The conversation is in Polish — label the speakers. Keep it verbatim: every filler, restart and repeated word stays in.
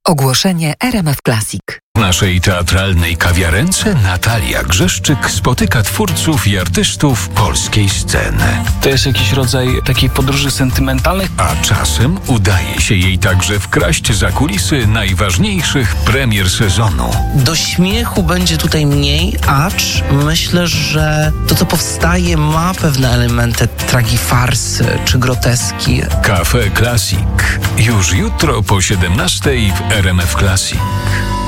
Speaker 1: Ogłoszenie R M F Classic.
Speaker 2: W naszej teatralnej kawiarence Natalia Grzeszczyk spotyka twórców i artystów polskiej sceny.
Speaker 3: To jest jakiś rodzaj takiej podróży sentymentalnej.
Speaker 2: A czasem udaje się jej także wkraść za kulisy najważniejszych premier sezonu.
Speaker 4: Do śmiechu będzie tutaj mniej, acz myślę, że to, co powstaje, ma pewne elementy tragifarsy czy groteski.
Speaker 2: Cafe Classic. Już jutro po siedemnastej w R M F Classic.